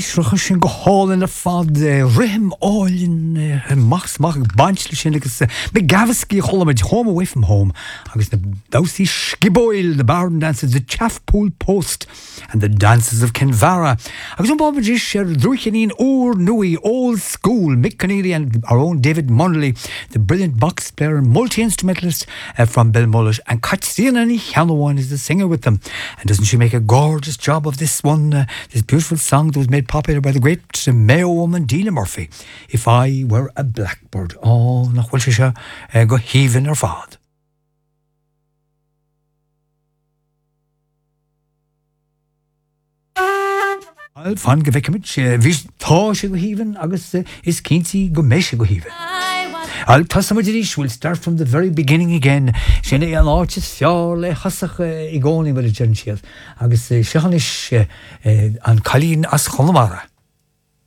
Srucha sin go hálan ar fad rihim áilin machs bansle sin agus be gavasci cholamid Home Away From Home agus na dowsí Skiboil, the Barn Dances, the Chaffpool Post and the Dances of Kinvara. Agus an bob is drúchanín úr nui, old school, Mick Connelly and our own David Munnelly, the brilliant box player and multi-instrumentalist from Belmullet, and Katsina Hanlowan is the singer with them. And doesn't she make a gorgeous job of this one, this beautiful song that was made popular by the great Mayo woman Delia Murphy, If I Were a Blackbird. Oh, nach bhfuil se go híomhann ar fad. Al fan go bhicimiid, bhís tá se go híomhann agus is cinnsaí go mé se go híomhann. Al tasamadish will start from the very beginning again. Sin an áitis fear le hasach I gcónaí mar a djern siad. Agus seachanish an Colleen as Chonamara.